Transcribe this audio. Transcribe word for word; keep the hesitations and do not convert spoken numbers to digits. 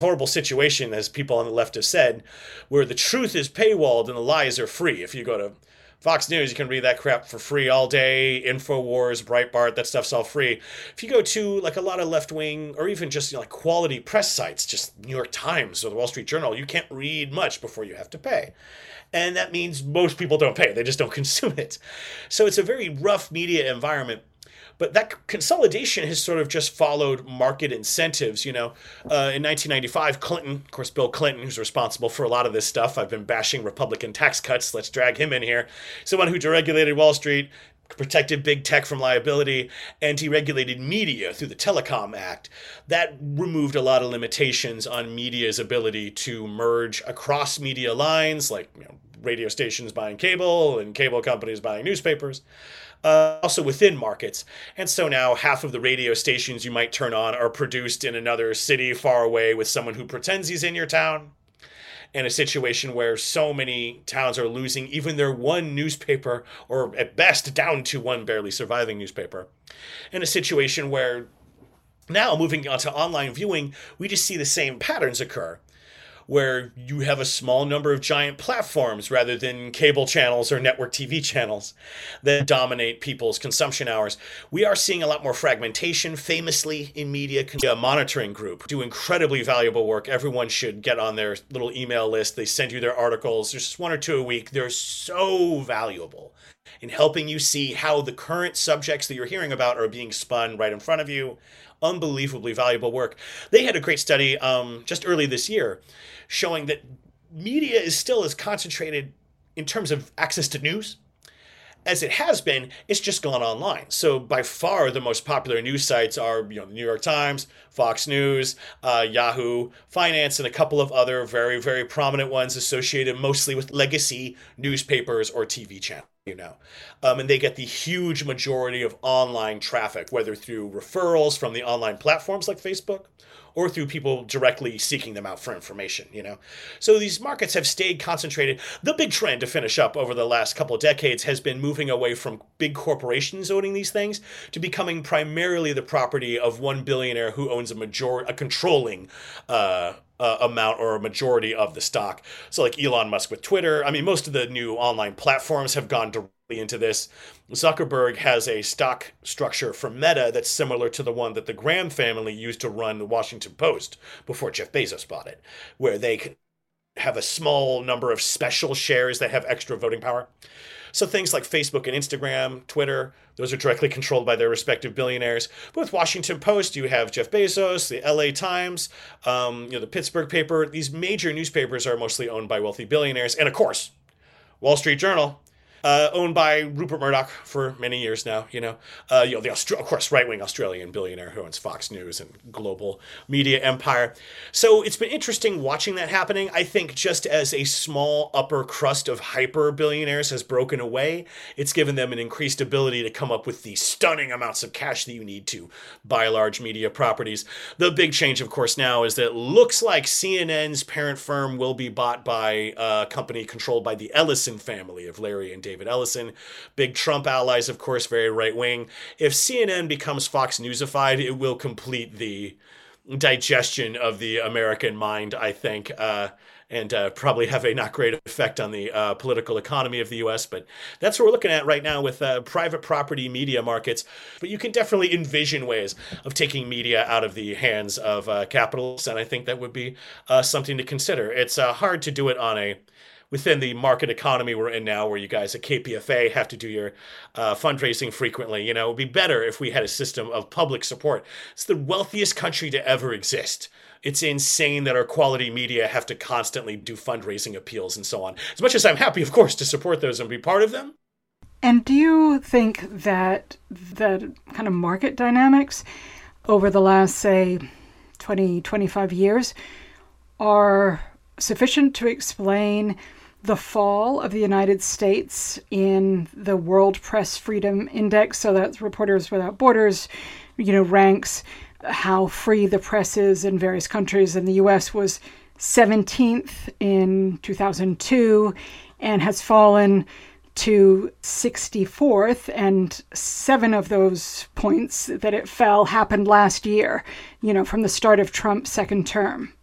horrible situation, as people on the left have said, where the truth is paywalled and the lies are free. If you go to Fox News, you can read that crap for free all day. InfoWars, Breitbart, that stuff's all free. If you go to like a lot of left-wing or even just, you know, like quality press sites, just New York Times or the Wall Street Journal, you can't read much before you have to pay. And that means most people don't pay. They just don't consume it. So it's a very rough media environment. But that consolidation has sort of just followed market incentives. You know, uh, in nineteen ninety-five, Clinton, of course, Bill Clinton, who's responsible for a lot of this stuff. I've been bashing Republican tax cuts. Let's drag him in here. Someone who deregulated Wall Street, protected big tech from liability, and deregulated media through the Telecom Act. That removed a lot of limitations on media's ability to merge across media lines, like, you know, radio stations buying cable and cable companies buying newspapers. Uh, also within markets. And so now half of the radio stations you might turn on are produced in another city far away with someone who pretends he's in your town. In a situation where so many towns are losing even their one newspaper, or at best down to one barely surviving newspaper. In a situation where now, moving on to online viewing, we just see the same patterns occur, where you have a small number of giant platforms rather than cable channels or network T V channels that dominate people's consumption hours. We are seeing a lot more fragmentation, famously in media. A monitoring group do incredibly valuable work. Everyone should get on their little email list. They send you their articles. There's just one or two a week. They're so valuable in helping you see how the current subjects that you're hearing about are being spun right in front of you. Unbelievably valuable work. They had a great study um, just early this year showing that media is still as concentrated in terms of access to news as it has been. It's just gone online. So by far the most popular news sites are, you know, the New York Times, Fox News, uh, Yahoo Finance, and a couple of other very, very prominent ones associated mostly with legacy newspapers or T V channels. You know, um, and they get the huge majority of online traffic, whether through referrals from the online platforms like Facebook or through people directly seeking them out for information, you know. So these markets have stayed concentrated. The big trend, to finish up, over the last couple of decades has been moving away from big corporations owning these things to becoming primarily the property of one billionaire who owns a major, a controlling uh Uh, amount or a majority of the stock. So like Elon Musk with Twitter. I mean, most of the new online platforms have gone directly into this. Zuckerberg has a stock structure for Meta that's similar to the one that the Graham family used to run the Washington Post before Jeff Bezos bought it, where they can have a small number of special shares that have extra voting power. So things like Facebook and Instagram, Twitter, those are directly controlled by their respective billionaires. But with Washington Post, you have Jeff Bezos, the L A Times, um, you know, the Pittsburgh paper. These major newspapers are mostly owned by wealthy billionaires. And of course, Wall Street Journal, uh, owned by Rupert Murdoch for many years now, you know. Uh, you know, the Austra- of course, right-wing Australian billionaire who owns Fox News and global media empire. So it's been interesting watching that happening. I think just as a small upper crust of hyper billionaires has broken away, it's given them an increased ability to come up with the stunning amounts of cash that you need to buy large media properties. The big change, of course, now is that it looks like C N N's parent firm will be bought by a company controlled by the Ellison family of Larry and David David Ellison. Big Trump allies, of course, very right-wing. If C N N becomes Fox Newsified, it will complete the digestion of the American mind, I think, uh, and uh, probably have a not great effect on the uh, political economy of the U S. But that's what we're looking at right now with uh, private property media markets. But you can definitely envision ways of taking media out of the hands of uh, capitalists, and I think that would be uh, something to consider. It's uh, hard to do it on a within the market economy we're in now, where you guys at K P F A have to do your uh, fundraising frequently. You know, it would be better if we had a system of public support. It's the wealthiest country to ever exist. It's insane that our quality media have to constantly do fundraising appeals and so on. As much as I'm happy, of course, to support those and be part of them. And do you think that that kind of market dynamics over the last, say, twenty, twenty-five years are sufficient to explain the fall of the United States in the World Press Freedom Index? So that's Reporters Without Borders, you know, ranks how free the press is in various countries. And the U S was seventeenth in two thousand two and has fallen to sixty-fourth, and seven of those points that it fell happened last year, you know, from the start of Trump's second term.